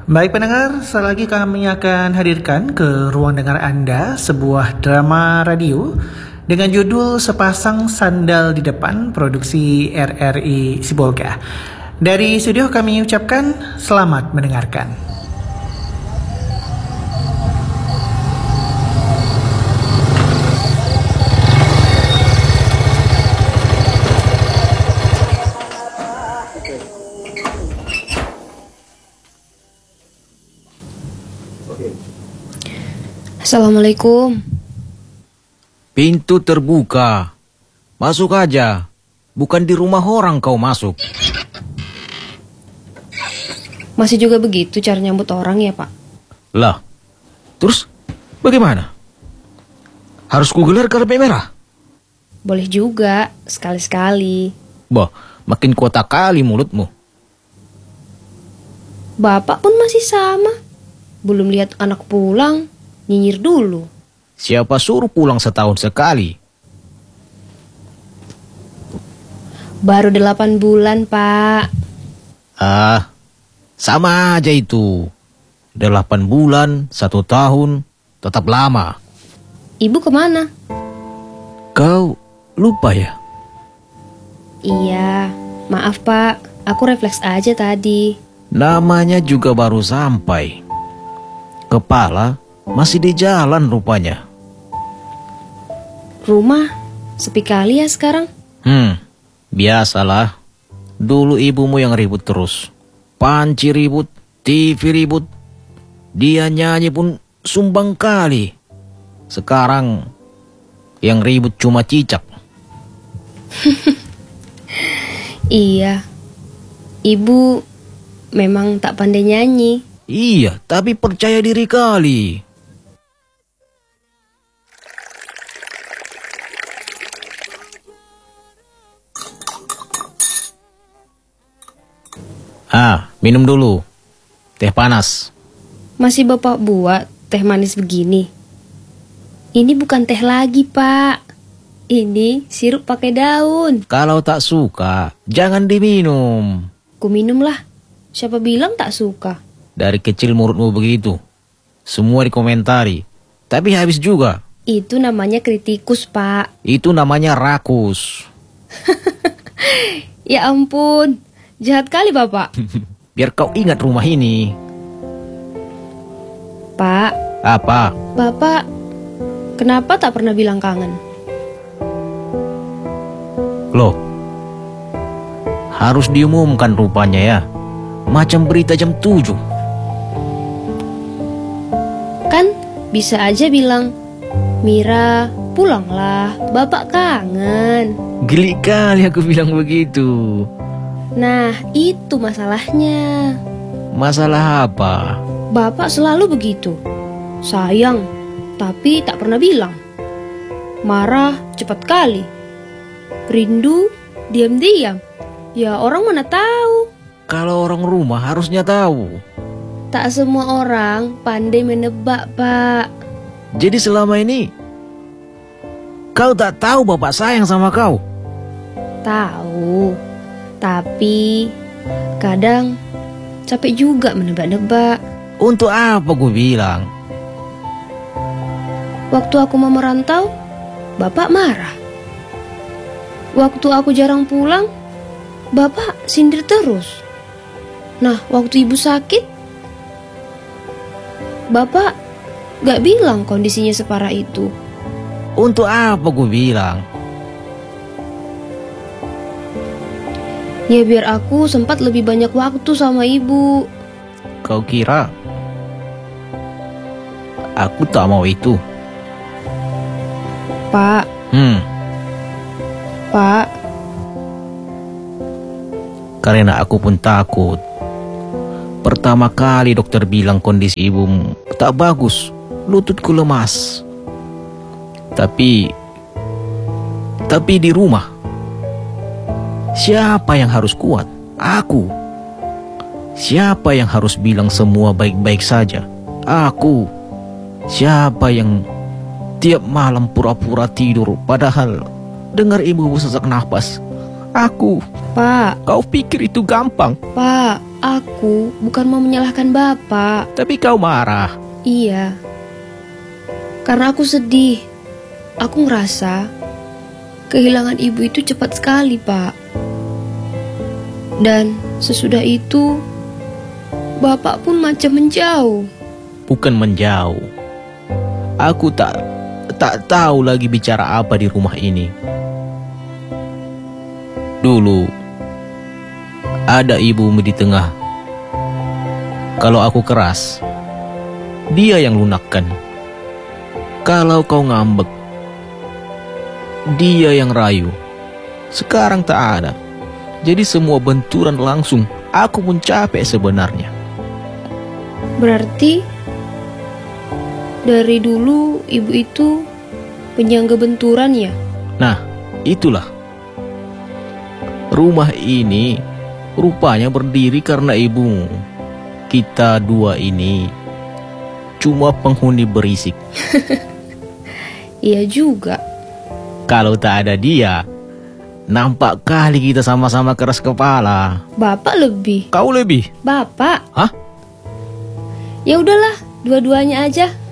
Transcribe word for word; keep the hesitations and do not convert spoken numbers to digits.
Baik pendengar, sekali lagi kami akan hadirkan ke ruang dengar Anda sebuah drama radio dengan judul Sepasang Sandal di Depan, produksi R R I Sibolga. Dari studio kami ucapkan selamat mendengarkan. Assalamualaikum. Pintu terbuka. Masuk aja. Bukan di rumah orang kau masuk. Masih juga begitu cara nyambut orang ya, Pak? Lah, terus bagaimana? Harus kugelar karpet merah? Boleh juga, sekali-sekali. Bah, makin kuota kali mulutmu. Bapak pun masih sama. Belum lihat anak pulang, nyinyir dulu. Siapa suruh pulang setahun sekali? Baru delapan bulan, Pak. Ah, sama aja itu. Delapan bulan, satu tahun, tetap lama. Ibu kemana? Kau lupa ya? Iya, maaf Pak. Aku refleks aja tadi. Namanya juga baru sampai. Kepala masih di jalan rupanya. Rumah sepi kali ya sekarang. Hmm, biasalah. Dulu ibumu yang ribut terus. Panci ribut, T V ribut. Dia nyanyi pun sumbang kali. Sekarang yang ribut cuma cicak. Iya, ibu memang tak pandai nyanyi. Iya, tapi percaya diri kali. Ah, minum dulu. Teh panas. Masih Bapak buat teh manis begini? Ini bukan teh lagi, Pak. Ini sirup pakai daun. Kalau tak suka, jangan diminum. Ku minumlah. Siapa bilang tak suka? Dari kecil mulutmu begitu. Semua dikomentari. Tapi habis juga. Itu namanya kritikus, Pak. Itu namanya rakus. Ya ampun. Jahat kali, Bapak. Biar kau ingat rumah ini. Pak. Apa? Bapak, kenapa tak pernah bilang kangen? Loh. Harus diumumkan rupanya ya. Macam berita jam tujuh. Kan bisa aja bilang, Mira, pulanglah, Bapak kangen. Geli kali aku bilang begitu. Nah, itu masalahnya. Masalah apa? Bapak selalu begitu. Sayang, tapi tak pernah bilang. Marah cepat kali. Rindu diam-diam. Ya orang mana tahu. Kalau orang rumah harusnya tahu. Tak semua orang pandai menebak, Pak. Jadi selama ini kau tak tahu bapak sayang sama kau? Tahu. Tapi kadang capek juga menebak-nebak. Untuk apa gue bilang? Waktu aku mau merantau, Bapak marah. Waktu aku jarang pulang, Bapak sindir terus. Nah, waktu ibu sakit, Bapak gak bilang kondisinya separah itu. Untuk apa gue bilang? Ya biar aku sempat lebih banyak waktu sama ibu. Kau kira aku tak mau itu? Pak. Hmm. Pak. Karena aku pun takut. Pertama kali dokter bilang kondisi ibumu tak bagus, lututku lemas. Tapi, tapi di rumah, siapa yang harus kuat? Aku. Siapa yang harus bilang semua baik-baik saja? Aku. Siapa yang tiap malam pura-pura tidur padahal dengar ibu sesak nafas? Aku. Pak. Kau pikir itu gampang? Pak. Aku bukan mau menyalahkan Bapak. Tapi kau marah. Iya. Karena aku sedih. Aku ngerasa kehilangan ibu itu cepat sekali, Pak. Dan sesudah itu Bapak pun macam menjauh. Bukan menjauh. Aku tak tak tahu lagi bicara apa di rumah ini. Dulu ada ibumu di tengah. Kalau aku keras, dia yang lunakkan. Kalau kau ngambek, dia yang rayu. Sekarang tak ada. Jadi semua benturan langsung. Aku pun capek sebenarnya. Berarti dari dulu ibu itu penyangga benturan ya? Nah, itulah. Rumah ini rupanya berdiri karena ibumu. Kita dua ini cuma penghuni berisik. Iya juga. Kalau tak ada dia, nampak kali kita sama-sama keras kepala. Bapak lebih. Kau lebih? Bapak. Hah? Ya udahlah, dua-duanya aja.